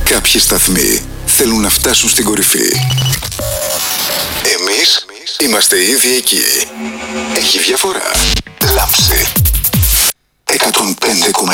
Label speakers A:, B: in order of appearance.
A: Κάποιοι σταθμοί θέλουν να φτάσουν στην κορυφή. Εμείς είμαστε ήδη εκεί. Έχει διαφορά. Λάμψη 105,6.